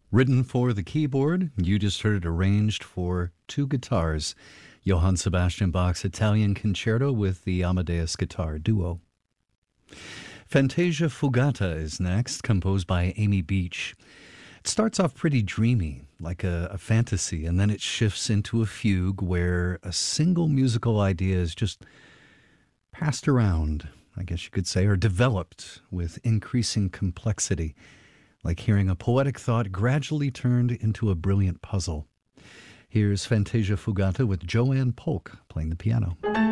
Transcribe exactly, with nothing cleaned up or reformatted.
Written for the keyboard, you just heard it arranged for two guitars. Johann Sebastian Bach's Italian Concerto with the Amadeus Guitar Duo. Fantasia Fugata is next, composed by Amy Beach. It starts off pretty dreamy, like a, a fantasy, and then it shifts into a fugue where a single musical idea is just passed around, I guess you could say, or developed with increasing complexity, like hearing a poetic thought gradually turned into a brilliant puzzle. Here's Fantasia Fugata with Joanne Polk playing the piano.